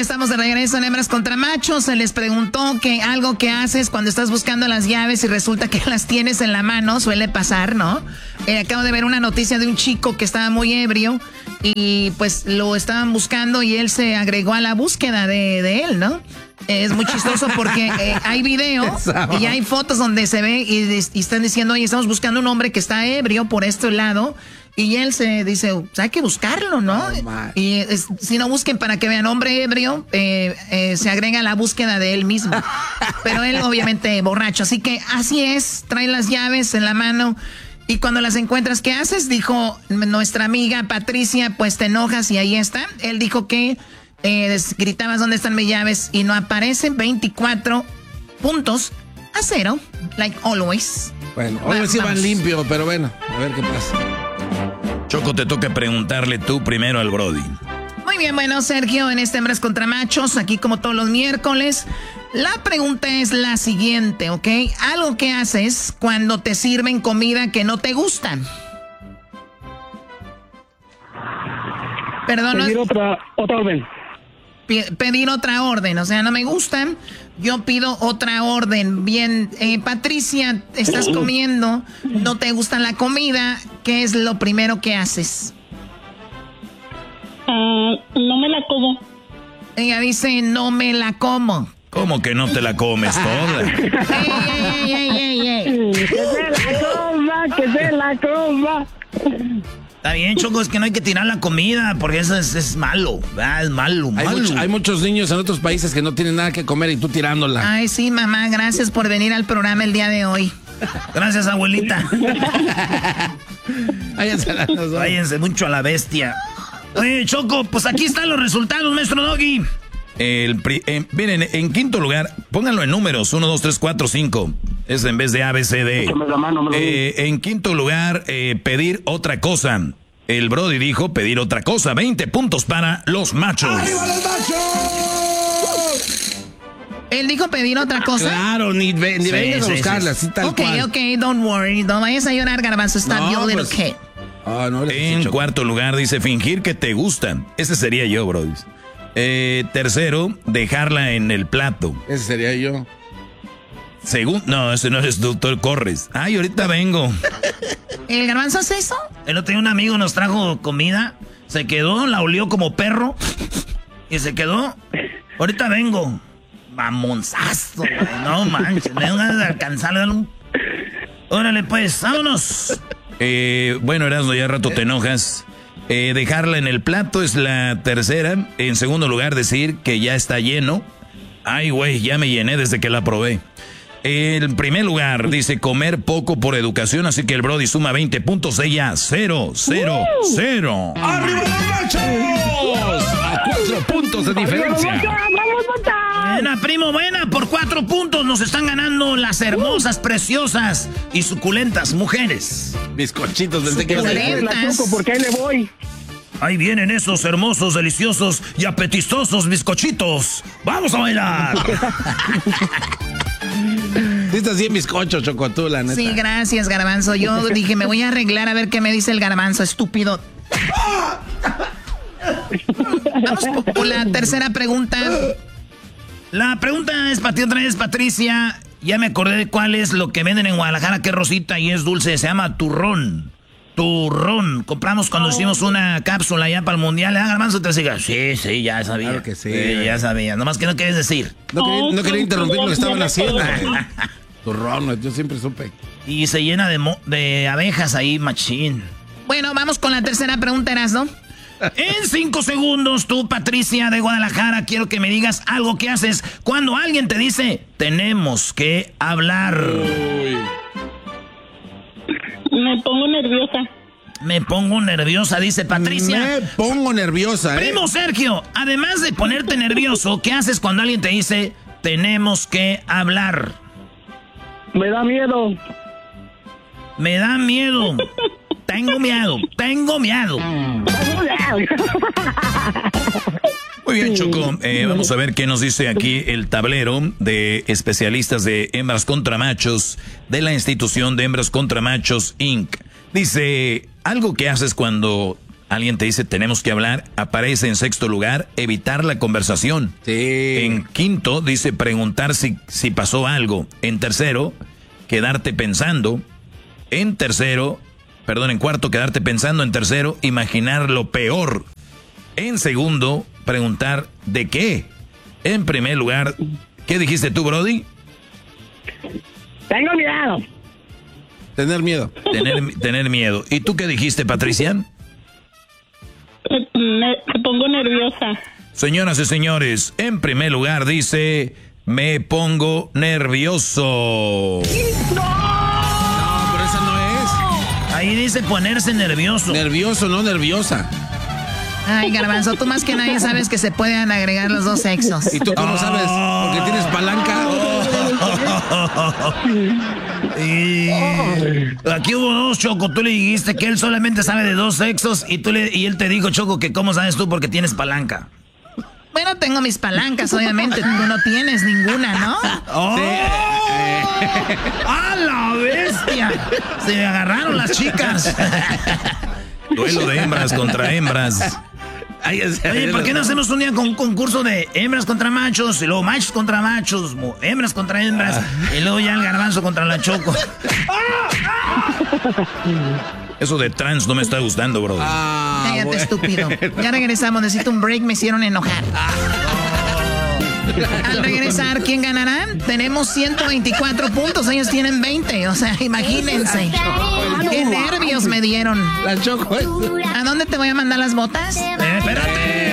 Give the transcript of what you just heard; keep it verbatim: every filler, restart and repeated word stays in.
estamos de regreso en Hembras contra Machos. Se les preguntó que algo que haces cuando estás buscando las llaves y resulta que las tienes en la mano, suele pasar, ¿no? Eh, acabo de ver una noticia de un chico que estaba muy ebrio y pues lo estaban buscando y él se agregó a la búsqueda de, de él, ¿no? Es muy chistoso porque eh, hay video y hay fotos donde se ve y, y están diciendo, oye, estamos buscando un hombre que está ebrio por este lado. Y él se dice, pues hay que buscarlo, ¿no? Oh, y es, si no busquen para que vean hombre ebrio, eh, eh, se agrega a la búsqueda de él mismo. Pero él obviamente borracho. Así que así es, trae las llaves en la mano y cuando las encuentras, ¿qué haces? Dijo nuestra amiga Patricia, pues te enojas y ahí está. Él dijo que eh, gritabas dónde están mis llaves y no aparecen. Veinticuatro puntos a cero, like always. Bueno, hoy sí van limpio, pero bueno, a ver qué pasa. Choco, te toca preguntarle tú primero al Brody. Muy bien, bueno, Sergio, en este Hembras contra Machos, aquí como todos los miércoles. La pregunta es la siguiente, ¿ok? Algo que haces cuando te sirven comida que no te gusta. Perdón. Pedir otra, otra orden. Pedir otra orden, o sea, no me gustan, yo pido otra orden. Bien, eh, Patricia, estás comiendo, no te gusta la comida, ¿qué es lo primero que haces? Uh, no me la como. Ella dice, no me la como. ¿Cómo que no te la comes toda? ¡Ey, ey, ey, ey, ey! ¡Que se la coma, que se la coma! Está bien, Choco, es que no hay que tirar la comida, porque eso es, es malo, ¿verdad? Es malo, malo. Hay, mucho, hay muchos niños en otros países que no tienen nada que comer y tú tirándola. Ay, sí, mamá, gracias por venir al programa el día de hoy. Gracias, abuelita. Váyanse, a la, Váyanse mucho a la bestia. Oye, Choco, pues aquí están los resultados, maestro Doggy. El, eh, miren, en quinto lugar, pónganlo en números, uno, dos, tres, cuatro, cinco. Es en vez de A, B, C, D. Eh, en quinto lugar, eh, pedir otra cosa. El Brody dijo pedir otra cosa. veinte puntos para los machos. ¡Arriba los machos! Él dijo pedir otra cosa. Claro, ni, ve, ni sí, vengas sí, a buscarla, así tal okay, cual. Ok, ok, don't worry. No vayas a llorar, Garbanzo. Stop, no, you little pues, kid. Oh, no, en cuarto lugar, dice fingir que te gustan. Ese sería yo, Brody. Eh, tercero, dejarla en el plato. Ese sería yo. Segundo, no, ese no eres doctor, corres. Ay, ahorita vengo. ¿El Garbanzo hace eso? El otro día un amigo nos trajo comida, se quedó, la olió como perro y se quedó. Ahorita vengo. Mamonzazo, no manches, me dan ganas de alcanzarle un... Órale pues, vámonos. Eh, bueno, Erasmo, ya rato te enojas. Eh, dejarla en el plato es la tercera. En segundo lugar, decir que ya está lleno. Ay, güey, ya me llené desde que la probé. En primer lugar, dice comer poco por educación, así que el Brody suma veinte puntos, ella cero, cero, cero. ¡Arriba los machos! A cuatro puntos de diferencia. Buena, primo, buena. Por cuatro puntos nos están ganando las hermosas, preciosas y suculentas mujeres. Bizcochitos desde que... Porque ahí le voy. Ahí vienen esos hermosos, deliciosos y apetitosos bizcochitos. ¡Vamos a bailar! Sí, estás bien bizcocho, Choco, la neta. Sí, gracias, Garbanzo. Yo dije, me voy a arreglar a ver qué me dice el Garbanzo, estúpido. Vamos por la tercera pregunta. La pregunta es para ti otra vez, Patricia. Ya me acordé de cuál es lo que venden en Guadalajara, que es rosita y es dulce. Se llama turrón. Turrón. Compramos cuando oh. hicimos una cápsula ya para el mundial. ¿Ah, Garbanzo te siga? Sí, sí, ya sabía. Claro que sí. sí ya sabía. Nomás que no quieres decir. No quería, no quería interrumpir lo que estaban haciendo. Turrón, yo siempre supe. Y se llena de, mo de abejas ahí, machín. Bueno, vamos con la tercera pregunta, Erasmo. En cinco segundos, tú, Patricia de Guadalajara, quiero que me digas algo que haces cuando alguien te dice, tenemos que hablar. Uy. Me pongo nerviosa. Me pongo nerviosa, dice Patricia. Me pongo nerviosa, ¿eh? Primo Sergio, además de ponerte nervioso, ¿qué haces cuando alguien te dice, tenemos que hablar? Me da miedo. Me da miedo. Tengo miedo, tengo miedo. Muy bien, Choco. Eh, vamos a ver qué nos dice aquí el tablero de especialistas de hembras contra machos de la institución de hembras contra machos incorporated. Dice, algo que haces cuando alguien te dice tenemos que hablar, aparece en sexto lugar, evitar la conversación. Sí. En quinto dice preguntar si, si pasó algo. En tercero, quedarte pensando. En tercero, perdón, en cuarto, quedarte pensando. En tercero, imaginar lo peor. En segundo, preguntar ¿de qué? En primer lugar, ¿qué dijiste tú, Brody? Tengo miedo. Tener miedo. Tener, tener miedo. ¿Y tú qué dijiste, Patricia? Me, me, me pongo nerviosa. Señoras y señores, en primer lugar dice, me pongo nervioso. No, pero esa no es. Ahí dice ponerse nervioso. Nervioso, no nerviosa. Ay, Garbanzo, tú más que nadie sabes que se pueden agregar los dos sexos. ¿Y tú cómo sabes? Porque tienes palanca. Y aquí hubo dos, Choco. Tú le dijiste que él solamente sabe de dos sexos y tú le, y él te dijo, Choco, que cómo sabes tú porque tienes palanca. Bueno, tengo mis palancas, obviamente. Tú no tienes ninguna, ¿no? ¡Oh! Sí. ¡A la bestia! Se me agarraron las chicas. Duelo de hembras contra hembras. Ay, Oye, ¿por qué no hacemos un día con un concurso de hembras contra machos? Y luego machos contra machos, hembras contra hembras. Y luego ya el Garbanzo contra la Choco. Eso de trans no me está gustando, bro. Ah, Cállate, bueno. estúpido. Ya regresamos, necesito un break, me hicieron enojar. Al regresar, ¿quién ganará? Tenemos ciento veinticuatro puntos, ellos tienen veinte, o sea, imagínense. Qué nervios me dieron. La Choco. ¿A dónde te voy a mandar las botas? Eh, espérate.